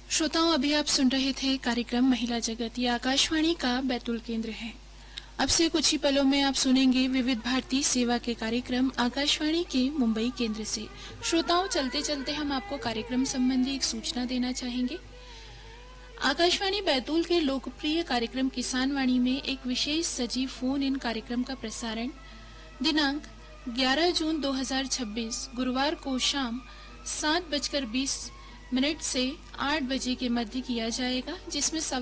श्रोताओं, अभी आप सुन रहे थे कार्यक्रम महिला जगत। ये आकाशवाणी का बैतूल केंद्र है। अब से कुछ ही पलों में आप सुनेंगे विविध भारती सेवा के कार्यक्रम आकाशवाणी के मुंबई केंद्र से। श्रोताओं, चलते चलते हम आपको कार्यक्रम संबंधी एक सूचना देना चाहेंगे। आकाशवाणी बैतूल के लोकप्रिय कार्यक्रम किसान वाणी में एक विशेष सजीव फोन इन कार्यक्रम का प्रसारण दिनांक 11 जून 2026 गुरुवार को शाम 7:20 से 8 बजे के मध्य किया जाएगा, जिसमें